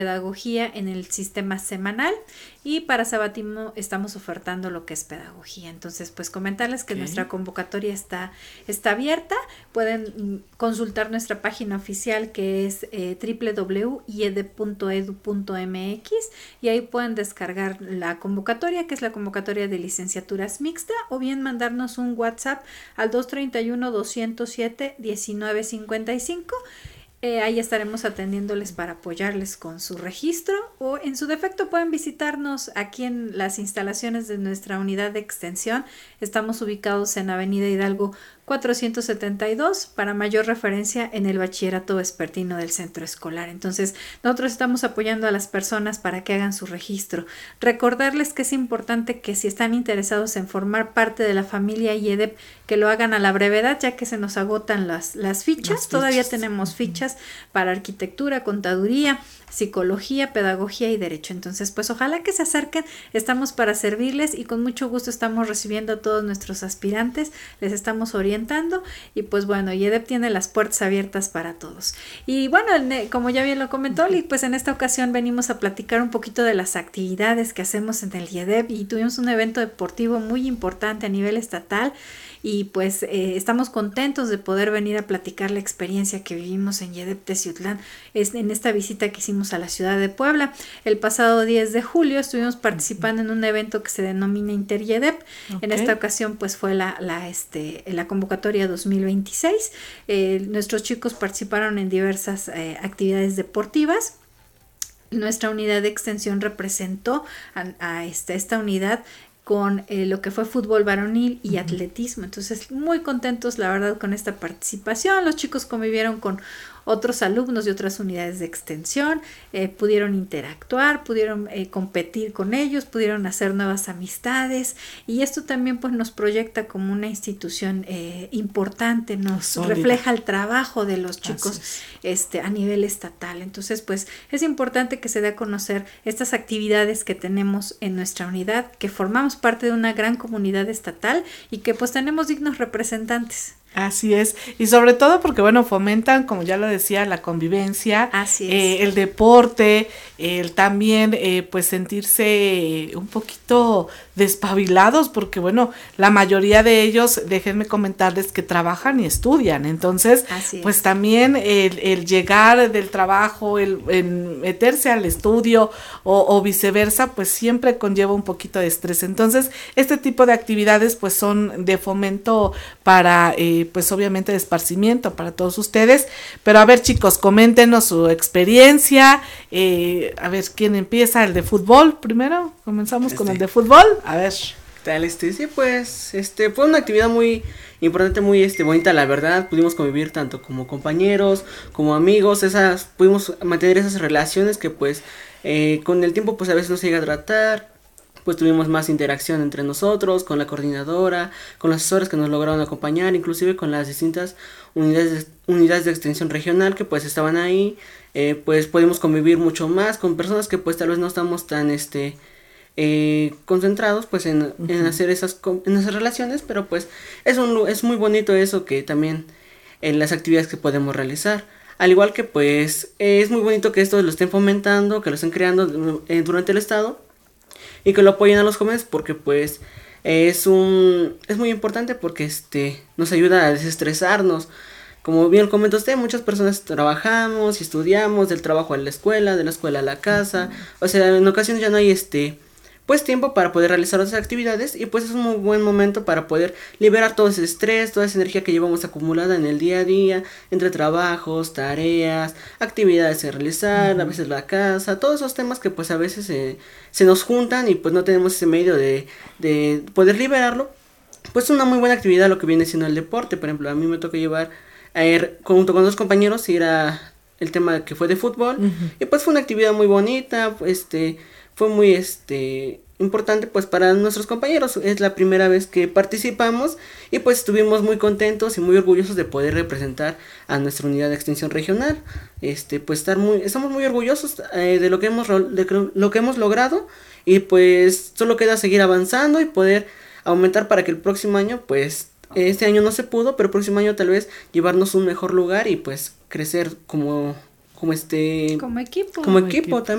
pedagogía en el sistema semanal, y para Sabatino estamos ofertando lo que es pedagogía. Entonces, pues comentarles que nuestra convocatoria está abierta. Pueden consultar nuestra página oficial, que es www.iedep.edu.mx, y ahí pueden descargar la convocatoria, que es la convocatoria de licenciaturas mixta, o bien mandarnos un WhatsApp al 231-207-1955. Ahí estaremos atendiéndoles para apoyarles con su registro, o en su defecto pueden visitarnos aquí en las instalaciones de nuestra unidad de extensión. Estamos ubicados en Avenida Hidalgo 472, para mayor referencia en el bachillerato vespertino del centro escolar. Entonces, nosotros estamos apoyando a las personas para que hagan su registro. Recordarles que es importante que si están interesados en formar parte de la familia IEDEP, que lo hagan a la brevedad, ya que se nos agotan las fichas. Todavía tenemos fichas para arquitectura, contaduría, psicología, pedagogía y derecho. Entonces, pues ojalá que se acerquen, estamos para servirles, y con mucho gusto estamos recibiendo a todos nuestros aspirantes, les estamos orientando, y pues bueno, IEDEP tiene las puertas abiertas para todos. Y bueno, como ya bien lo comentó, pues en esta ocasión venimos a platicar un poquito de las actividades que hacemos en el IEDEP, y tuvimos un evento deportivo muy importante a nivel estatal, y pues estamos contentos de poder venir a platicar la experiencia que vivimos en IEDEP Teciutlán en esta visita que hicimos a la ciudad de Puebla. El pasado 10 de julio estuvimos participando en un evento que se denomina InterIEDEP. En esta ocasión pues fue la convocatoria 2026. Nuestros chicos participaron en diversas actividades deportivas. Nuestra unidad de extensión representó a esta unidad con lo que fue fútbol varonil y atletismo. Entonces, muy contentos, la verdad, con esta participación. Los chicos convivieron con otros alumnos de otras unidades de extensión, pudieron interactuar, pudieron competir con ellos, pudieron hacer nuevas amistades, y esto también pues nos proyecta como una institución importante, nos refleja el trabajo de los chicos a nivel estatal. Entonces pues es importante que se dé a conocer estas actividades que tenemos en nuestra unidad, que formamos parte de una gran comunidad estatal y que pues tenemos dignos representantes. Así es, y sobre todo porque bueno, fomentan, como ya lo decía, la convivencia, el deporte, el también pues sentirse un poquito despabilados, porque bueno, la mayoría de ellos, déjenme comentarles que trabajan y estudian, entonces pues también el llegar del trabajo, el meterse al estudio o viceversa, pues siempre conlleva un poquito de estrés. Entonces este tipo de actividades pues son de fomento para pues obviamente de esparcimiento para todos ustedes. Pero a ver, chicos, coméntenos su experiencia. A ver, ¿quién empieza? ¿El de fútbol primero? Comenzamos con el de fútbol. A ver. Tal, sí, pues, fue una actividad muy importante, muy, bonita, la verdad. Pudimos convivir tanto como compañeros, como amigos, pudimos mantener esas relaciones que, pues, con el tiempo, pues, a veces no se llega a tratar. Pues tuvimos más interacción entre nosotros, con la coordinadora, con los asesores que nos lograron acompañar, inclusive con las distintas unidades de extensión regional que pues estaban ahí. Pues pudimos convivir mucho más con personas que pues tal vez no estamos tan concentrados pues en hacer esas relaciones, pero pues es muy bonito eso, que también en las actividades que podemos realizar. Al igual que pues es muy bonito que esto lo estén fomentando, que lo estén creando durante el estado, y que lo apoyen a los jóvenes, porque pues es muy importante, porque nos ayuda a desestresarnos. Como bien comentó usted, muchas personas trabajamos y estudiamos, del trabajo a la escuela, de la escuela a la casa. O sea, en ocasiones ya no hay pues tiempo para poder realizar otras actividades, y pues es un muy buen momento para poder liberar todo ese estrés, toda esa energía que llevamos acumulada en el día a día, entre trabajos, tareas, actividades a realizar, a veces la casa, todos esos temas que pues a veces se nos juntan, y pues no tenemos ese medio de poder liberarlo. Pues es una muy buena actividad lo que viene siendo el deporte. Por ejemplo, a mí me toca llevar junto con dos compañeros ir a el tema que fue de fútbol, y pues fue una actividad muy bonita. Fue muy importante pues para nuestros compañeros. Es la primera vez que participamos, y pues estuvimos muy contentos y muy orgullosos de poder representar a nuestra unidad de extensión regional. Pues estamos muy orgullosos de lo que hemos logrado, y pues solo queda seguir avanzando y poder aumentar para que el próximo año, pues este año no se pudo, pero el próximo año tal vez llevarnos un mejor lugar y pues crecer como equipo también.